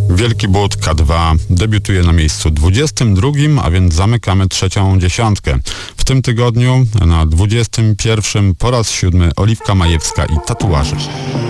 Wielki But K2 debiutuje na miejscu 22, a więc zamykamy trzecią dziesiątkę. W tym tygodniu na 21 po raz 7 Oliwka Majewska i Tatuaże.